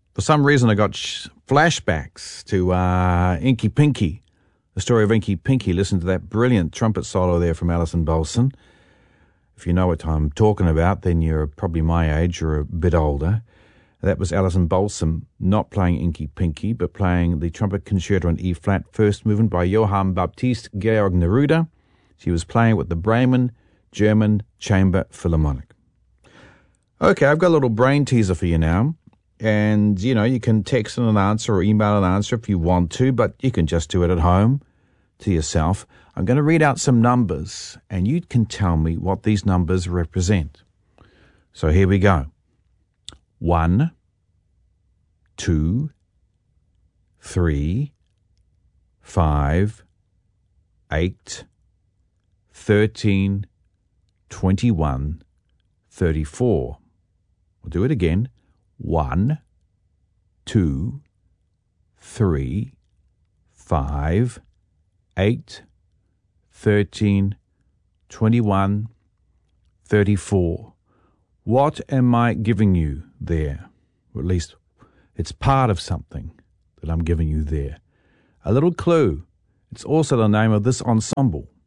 For some reason, I got flashbacks to Inky Pinky, the story of Inky Pinky. Listen to that brilliant trumpet solo there from Alison Bolson. If you know what I'm talking about, then you're probably my age or a bit older. That was Alison Bolson, not playing Inky Pinky, but playing the trumpet concerto in E-flat, first movement by Johann Baptist Georg Neruda. She was playing with the Bremen German Chamber Philharmonic. Okay, I've got a little brain teaser for you now. And, you can text an answer or email an answer if you want to, but you can just do it at home to yourself. I'm going to read out some numbers, and you can tell me what these numbers represent. So here we go. 1, 2, 3, 5, 8, 13, 21, 34. We'll do it again. 1, 2, 3, 5, 8, 13, 21, 34. What am I giving you there? Or at least it's part of something that I'm giving you there. A little clue. It's also the name of this ensemble.